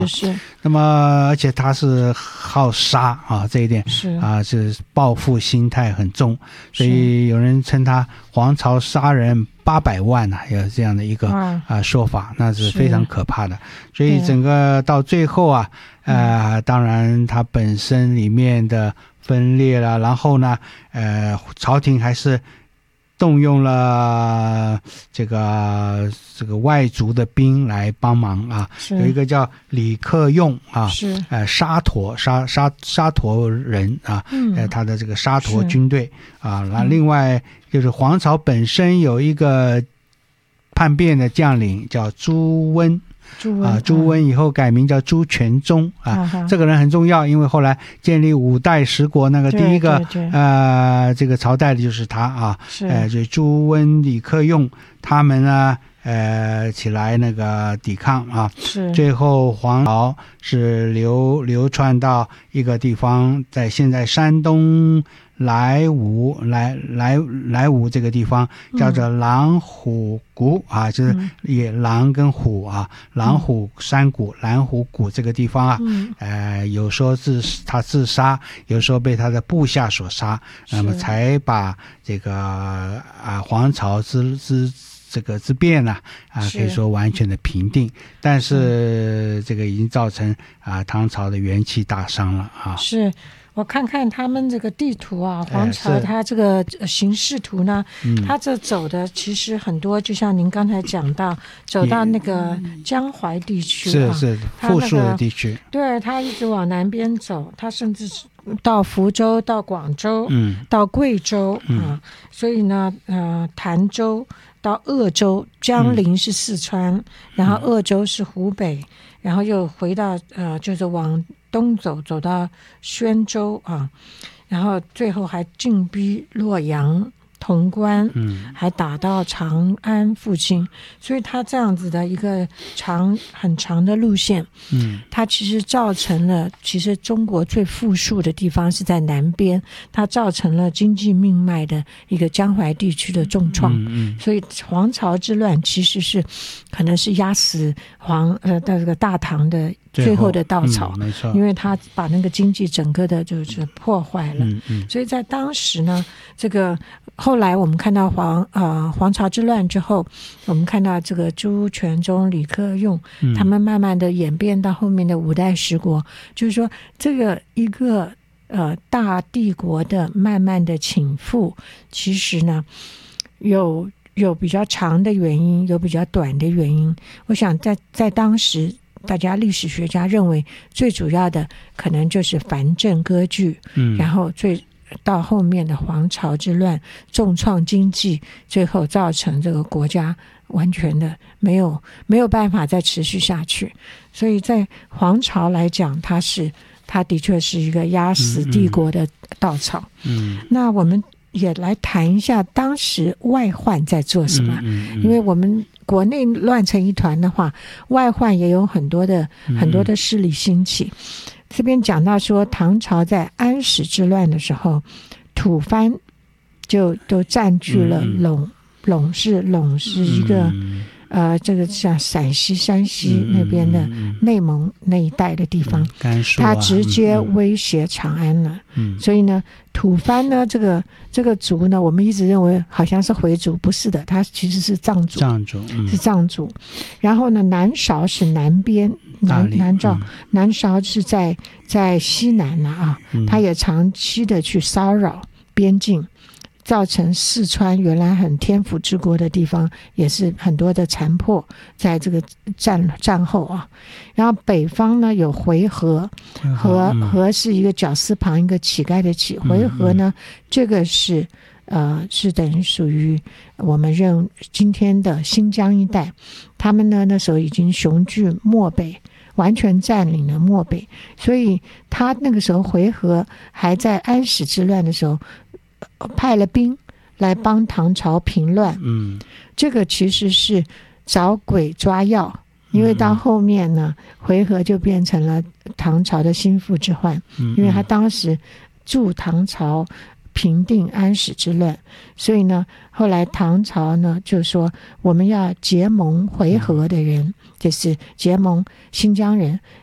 是。 那么而且他是好杀啊，这一点是是报复心态很重，所以有人称他黄巢杀人800万啊，有这样的一个说法，那是非常可怕的。所以整个到最后当然他本身里面的分裂了，然后呢朝廷还是动用了这个外族的兵来帮忙啊，有一个叫李克用啊，是沙陀人啊，他的这个沙陀军队啊，那另外就是黄巢本身有一个叛变的将领叫朱温。朱温以后改名叫朱全忠这个人很重要，因为后来建立5代十国那个第一个这个朝代的就是他就朱温、李克用他们呢起来那个抵抗最后黄巢是流传到一个地方，在现在山东莱芜这个地方叫做狼虎谷就是也狼跟虎狼虎山谷蓝虎谷这个地方有说他自杀，有说被他的部下所杀，那么才把这个黄巢之变可以说完全的平定，但是这个已经造成唐朝的元气大伤了是。我看看他们这个地图黄巢它这个形势图呢，它这走的其实很多，就像您刚才讲到，走到那个江淮地区是富庶的地区， 对，它一直往南边走，它甚至到福州、到广州、到贵州所以呢潭州到鄂州，江陵是四川，然后鄂州是湖北，然后又回到就是往东走到宣州然后最后还进逼洛阳、潼关，还打到长安附近，所以它这样子的一个很长的路线，它其实造成了，其实中国最富庶的地方是在南边，它造成了经济命脉的一个江淮地区的重创，所以黄巢之乱其实是可能是压死这个大唐的最后的稻草， 没错， 因为他把那个经济整个的就是破坏了，所以在当时呢，这个后来我们看到黄巢之乱之后，我们看到这个朱全忠、李克用，他们慢慢的演变到后面的5代十国，就是说这个一个大帝国的慢慢的倾覆，其实呢有比较长的原因，有比较短的原因。我想在当时，大家历史学家认为最主要的可能就是藩镇割据，然后到后面的黄巢之乱重创经济，最后造成这个国家完全的没有办法再持续下去。所以在黄巢来讲，它的确是一个压死帝国的稻草。那我们也来谈一下当时外患在做什么，因为我们国内乱成一团的话，外患也有很多的势力兴起。这边讲到说，唐朝在安史之乱的时候，吐蕃就都占据了陇是一个这个像陕西、山西那边的内蒙那一带的地方，它直接威胁长安了。所以呢，吐蕃呢这个族呢，我们一直认为好像是回族，不是的，它其实是藏族，是藏族。然后呢，南韶是南边，南韶是在西南了它也长期的去骚扰边境。造成四川原来很天府之国的地方也是很多的残破，在这个战后然后北方呢有回纥，纥是一个绞丝旁一个乞丐的乞，回纥呢这个是等于属于我们今天的新疆一带，他们呢那时候已经雄踞漠北，完全占领了漠北，所以他那个时候回纥还在安史之乱的时候派了兵来帮唐朝平乱，这个其实是找鬼抓药，因为到后面呢，回纥就变成了唐朝的心腹之患，因为他当时助唐朝平定安史之乱，所以呢，后来唐朝呢就说我们要结盟回纥的人，就是结盟新疆人，